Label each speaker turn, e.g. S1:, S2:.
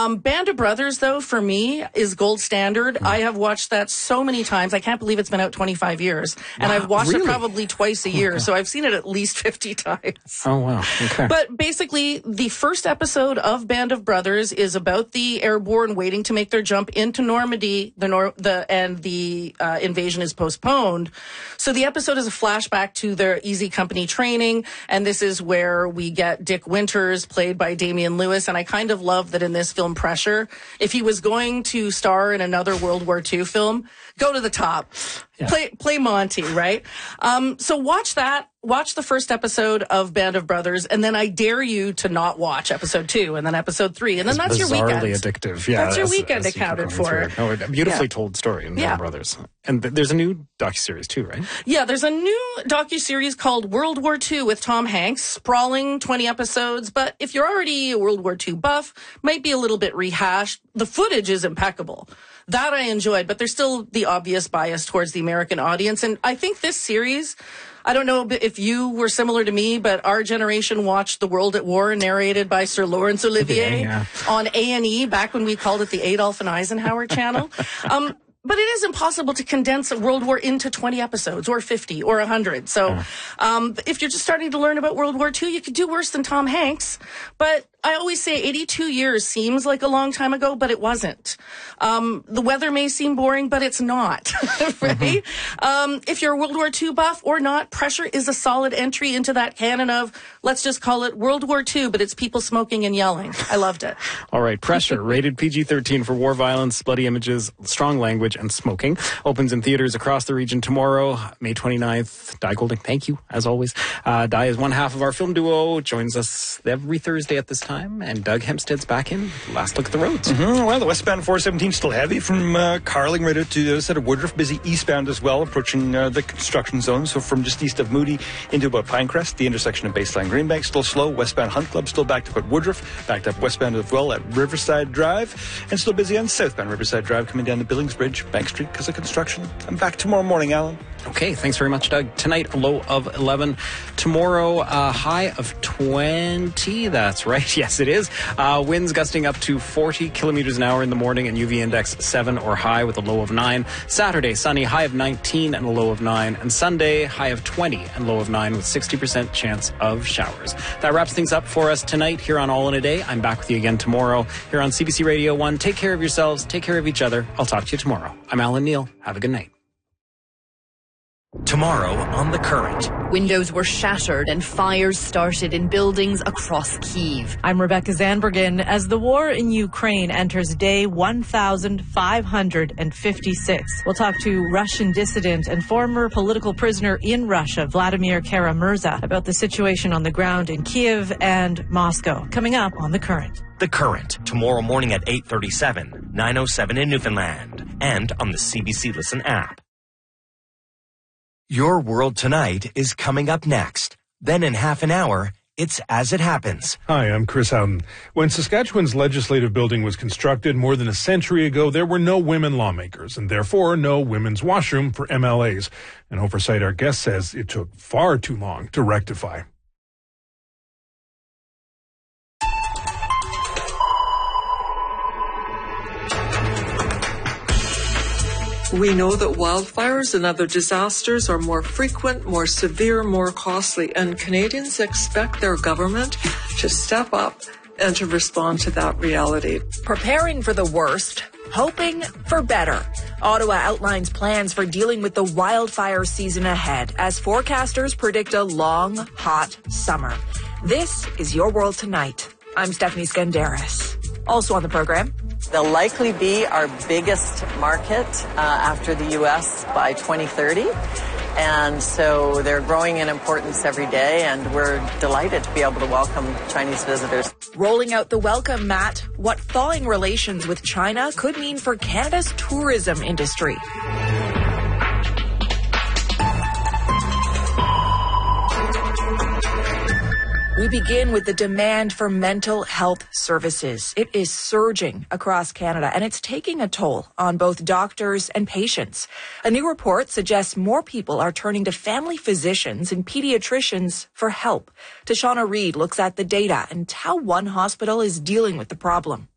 S1: Band of Brothers, though, for me, is gold standard. I have watched that so many times. I can't believe it's been out 25 years. And I've watched it probably twice a year. So I've seen it at least 50 times.
S2: Oh, wow. Okay.
S1: But basically, the first episode of Band of Brothers is about the airborne waiting to make their jump into Normandy, and the invasion is postponed. So the episode is a flashback to their Easy Company training, and this is where we get Dick Winters, played by Damian Lewis, and I kind of love that in this film, Pressure, if he was going to star in another World War II film, go to the top. Yeah. Play Monty, right? So watch that. Watch the first episode of Band of Brothers, and then I dare you to not watch episode 2 and then episode 3, and then that's your weekend.
S2: Bizarrely addictive. Yeah,
S1: that's your weekend accounted for.
S2: Oh, a beautifully told story in Band of Brothers. And there's a new docuseries too, right? Yeah,
S1: there's a new docuseries called World War II with Tom Hanks, sprawling 20 episodes. But if you're already a World War II buff, might be a little bit rehashed. The footage is impeccable. That I enjoyed, but there's still the obvious bias towards the American audience. And I think this series, I don't know if you were similar to me, but our generation watched The World at War, narrated by Sir Laurence Olivier on A&E back when we called it the Adolf and Eisenhower channel. But it is impossible to condense a World War into 20 episodes or 50 or 100. So if you're just starting to learn about World War II, you could do worse than Tom Hanks. But I always say 82 years seems like a long time ago, but it wasn't. The weather may seem boring, but it's not, right? If you're a World War II buff or not, Pressure is a solid entry into that canon of, let's just call it World War II, but it's people smoking and yelling. I loved it.
S2: All right, Pressure, rated PG-13 for war violence, bloody images, strong language, and smoking. Opens in theaters across the region tomorrow, May 29th. Di Golding, thank you, as always. Di is one half of our film duo, joins us every Thursday at this time. And Doug Hempstead's back in. Last look at the roads.
S3: Well, the westbound 417 still heavy from Carling right out to the other side of Woodruff. Busy eastbound as well, approaching the construction zone. So from just east of Moody into about Pinecrest, the intersection of Baseline Greenbank still slow. Westbound Hunt Club still backed up at Woodruff, backed up westbound as well at Riverside Drive, and still busy on southbound Riverside Drive coming down the Billings Bridge, Bank Street because of construction. I'm back tomorrow morning, Alan.
S2: Okay, thanks very much, Doug. Tonight, a low of 11. Tomorrow, a high of 20. That's right. Yes, it is. Winds gusting up to 40 kilometers an hour in the morning and UV index 7 or high with a low of 9. Saturday, sunny, high of 19 and a low of 9. And Sunday, high of 20 and low of 9 with 60% chance of showers. That wraps things up for us tonight here on All in a Day. I'm back with you again tomorrow here on CBC Radio 1. Take care of yourselves. Take care of each other. I'll talk to you tomorrow. I'm Alan Neal. Have a good night.
S4: Tomorrow on The Current.
S5: Windows were shattered and fires started in buildings across Kyiv.
S6: I'm Rebecca Zanbergen. As the war in Ukraine enters day 1,556, we'll talk to Russian dissident and former political prisoner in Russia, Vladimir Kara-Murza, about the situation on the ground in Kyiv and Moscow. Coming up on The Current.
S4: The Current, tomorrow morning at 8:37, 9:07 in Newfoundland, and on the CBC Listen app. Your World Tonight is coming up next. Then in half an hour, it's As It Happens.
S7: Hi, I'm Chris Houghton. When Saskatchewan's legislative building was constructed more than a century ago, there were no women lawmakers and therefore no women's washroom for MLAs. An oversight, our guest says, it took far too long to rectify.
S8: We know that wildfires and other disasters are more frequent, more severe, more costly, and Canadians expect their government to step up and to respond to that reality.
S9: Preparing for the worst, hoping for better. Ottawa outlines plans for dealing with the wildfire season ahead as forecasters predict a long, hot summer. This is Your World Tonight. I'm Stephanie Skandaris. Also on the program,
S10: they'll likely be our biggest market after the U.S. by 2030. And so they're growing in importance every day, and we're delighted to be able to welcome Chinese visitors.
S9: Rolling out the welcome mat, what thawing relations with China could mean for Canada's tourism industry. We begin with the demand for mental health services. It is surging across Canada, and it's taking a toll on both doctors and patients. A new report suggests more people are turning to family physicians and pediatricians for help. Tashana Reed looks at the data and how one hospital is dealing with the problem.